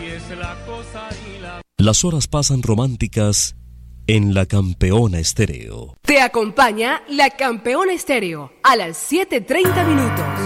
Las horas pasan románticas en La Campeona Estéreo. Te acompaña La Campeona Estéreo a las 7:30 minutos.